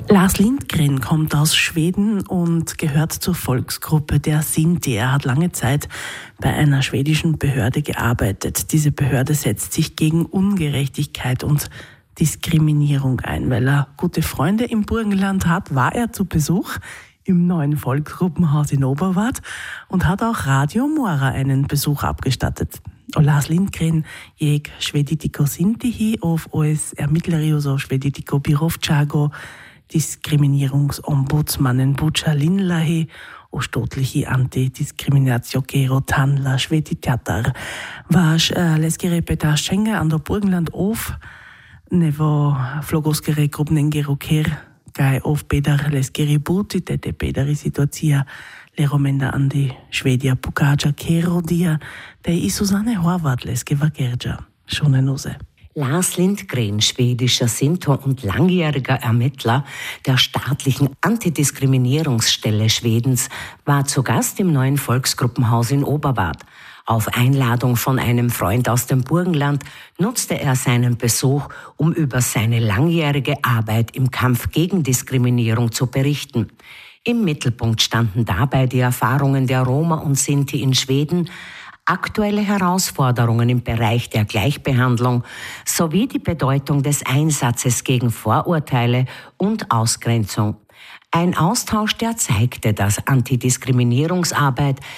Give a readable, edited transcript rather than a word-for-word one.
Lars Lindgren kommt aus Schweden und gehört zur Volksgruppe der Sinti. Er hat lange Zeit bei einer schwedischen Behörde gearbeitet. Diese Behörde setzt sich gegen Ungerechtigkeit und Diskriminierung ein. Weil er gute Freunde im Burgenland hat, war er zu Besuch im neuen Volksgruppenhaus in Oberwart und hat auch Radio Mora einen Besuch abgestattet. Lars Lindgren jeg šveditiko sintihi of os ermittlerio šveditiko birovčago diskrimineringsombudsmannen Buča Linlahi o stotlihi antidiskriminaciokero tanla šveditjatar. Vaš leskere petaščenga ando Burgenland of nevo flogoskere grupnengero ker kai of pedar leskere buti tete pedari situacija leromenda andi Švedija Pukaja Kerodia, der i Susanne Horvath leske vakerja. Schöne Nose. Lars Lindgren, schwedischer Sintor und langjähriger Ermittler der staatlichen Antidiskriminierungsstelle Schwedens, war zu Gast im neuen Volksgruppenhaus in Oberwart. Auf Einladung von einem Freund aus dem Burgenland nutzte er seinen Besuch, um über seine langjährige Arbeit im Kampf gegen Diskriminierung zu berichten. Im Mittelpunkt standen dabei die Erfahrungen der Roma und Sinti in Schweden, aktuelle Herausforderungen im Bereich der Gleichbehandlung sowie die Bedeutung des Einsatzes gegen Vorurteile und Ausgrenzung. Ein Austausch, der zeigte, dass Antidiskriminierungsarbeit